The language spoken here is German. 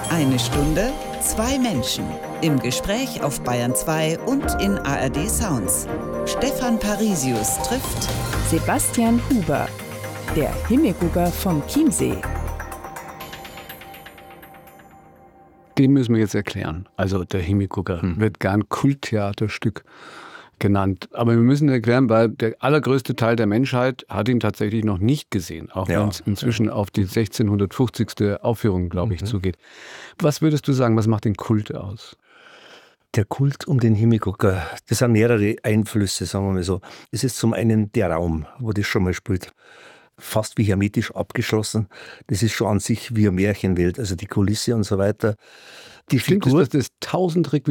Eine Stunde, zwei Menschen. Im Gespräch auf Bayern 2 und in ARD Sounds. Stefan Parisius trifft Sebastian Huber, der Himmelgucker vom Chiemsee. Den müssen wir jetzt erklären. Also der Himmelgucker wird gern Kulttheaterstück genannt. Aber wir müssen erklären, weil der allergrößte Teil der Menschheit hat ihn tatsächlich noch nicht gesehen. Auch wenn es inzwischen auf die 1650. Aufführung, glaube ich, zugeht. Was würdest du sagen, was macht den Kult aus? Der Kult um den Himmelgucker, das sind mehrere Einflüsse, sagen wir mal so. Es ist zum einen der Raum, wo das schon mal spielt. Fast wie hermetisch abgeschlossen. Das ist schon an sich wie eine Märchenwelt, also die Kulisse und so weiter. Die Stimmt Figur, es, dass das 1000